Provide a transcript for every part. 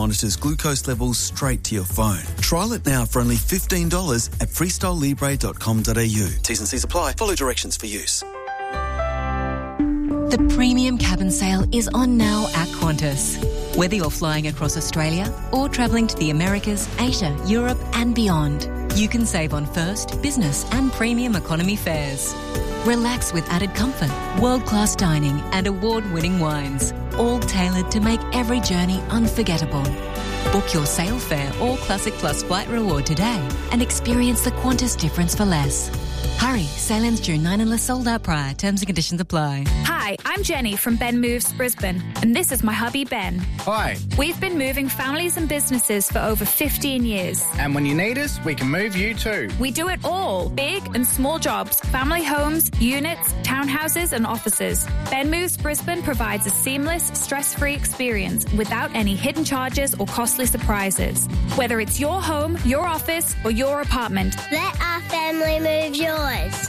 monitors glucose levels straight to your phone. Trial it now for only $15 at freestylelibre.com.au. T's and C's apply. Follow directions for use. The premium cabin sale is on now at Qantas. Whether you're flying across Australia or travelling to the Americas, Asia, Europe and beyond, you can save on first, business and premium economy fares. Relax with added comfort, world-class dining and award-winning wines, all tailored to make every journey unforgettable. Book your sale fare or Classic Plus flight reward today and experience the Qantas difference for less. Hurry, sale ends June 9 unless sold out prior. Terms and conditions apply. Hi, I'm Jenny from Ben Moves Brisbane, and this is my hubby Ben. Hi. We've been moving families and businesses for over 15 years. And when you need us, we can move you too. We do it all, big and small jobs, family homes, units, townhouses and offices. Ben Moves Brisbane provides a seamless, stress-free experience without any hidden charges or costly surprises. Whether it's your home, your office or your apartment, let our family move yours.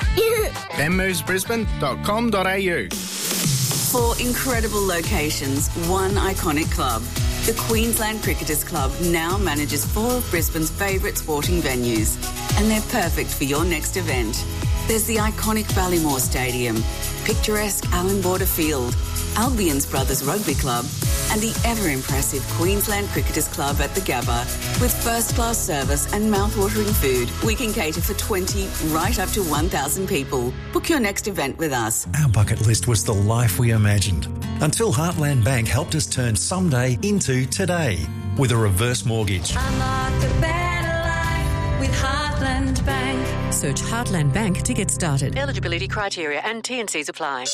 benmovesbrisbane.com.au. 4 incredible locations, 1 iconic club. The Queensland Cricketers Club now manages 4 of Brisbane's favourite sporting venues, and they're perfect for your next event. There's the iconic Ballymore Stadium, picturesque Allan Border Field, Albion's Brothers Rugby Club, and the ever-impressive Queensland Cricketers Club at the Gabba. With first-class service and mouth-watering food, we can cater for 20 right up to 1,000 people. Book your next event with us. Our bucket list was the life we imagined, until Heartland Bank helped us turn someday into today with a reverse mortgage. Unlock the better life with Heartland Bank. Search Heartland Bank to get started. Eligibility criteria and T&Cs apply.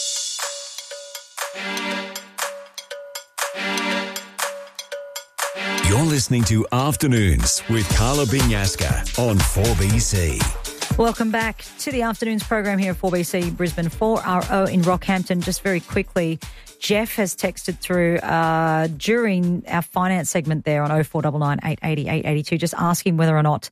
You're listening to Afternoons with Carla Binyaska on 4BC. Welcome back to the Afternoons program here at 4BC Brisbane 4RO in Rockhampton. Just very quickly, Jeff has texted through during our finance segment there on 0499 880 882, just asking whether or not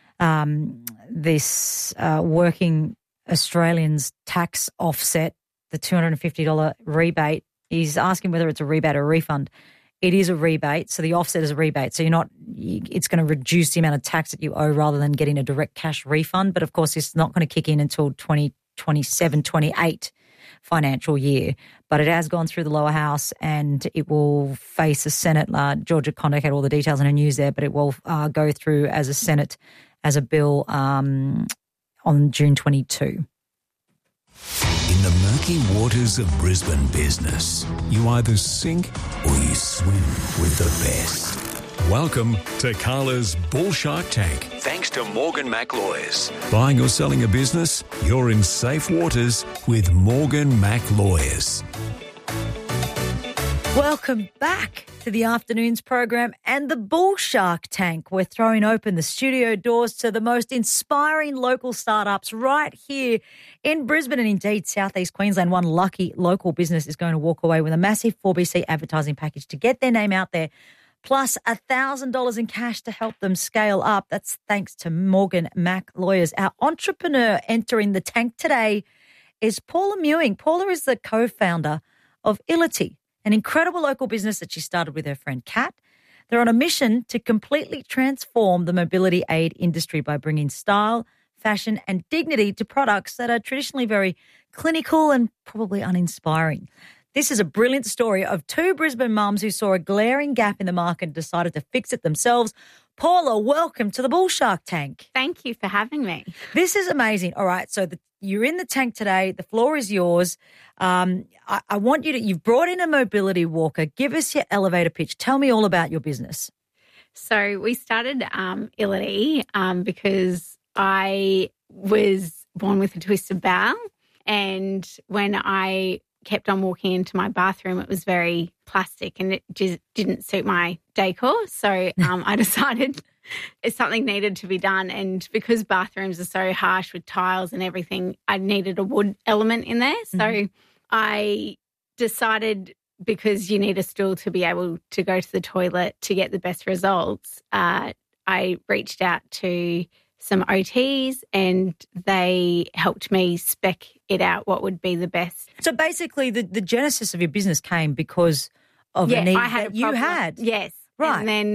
this working Australians tax offset, the $250 rebate, he's asking whether it's a rebate or a refund. It is a rebate, so the offset is a rebate. So it's going to reduce the amount of tax that you owe rather than getting a direct cash refund. But, of course, it's not going to kick in until 2027-28 financial year. But it has gone through the lower house and it will face the Senate. Georgia Condick had all the details in her news there, but it will go through as a Senate, as a bill on June 22. In the murky waters of Brisbane business, you either sink or you swim with the best. Welcome to Carla's Bull Shark Tank. Thanks to Morgan Mac Lawyers. Buying or selling a business? You're in safe waters with Morgan Mac Lawyers. Welcome back to the Afternoons program and the Bull Shark Tank. We're throwing open the studio doors to the most inspiring local startups right here in Brisbane and indeed Southeast Queensland. One lucky local business is going to walk away with a massive 4BC advertising package to get their name out there, plus $1,000 in cash to help them scale up. That's thanks to Morgan Mac Lawyers. Our entrepreneur entering the tank today is Paula Mewing. Paula is the co-founder of Illity, an incredible local business that she started with her friend Kat. They're on a mission to completely transform the mobility aid industry by bringing style, fashion and dignity to products that are traditionally very clinical and probably uninspiring. This is a brilliant story of 2 Brisbane mums who saw a glaring gap in the market and decided to fix it themselves. Paula, welcome to the Bull Shark Tank. Thank you for having me. This is amazing. All right, so you're in the tank today. The floor is yours. I want you've brought in a mobility walker. Give us your elevator pitch. Tell me all about your business. So we started Illity because I was born with a twisted bowel, and when I kept on walking into my bathroom, it was very plastic and it just didn't suit my decor. So I decided something needed to be done. And because bathrooms are so harsh with tiles and everything, I needed a wood element in there. So I decided, because you need a stool to be able to go to the toilet to get the best results, I reached out to some OTs and they helped me spec it out what would be the best. So basically the genesis of your business came because of a need I had that you had. Yes. Right. And then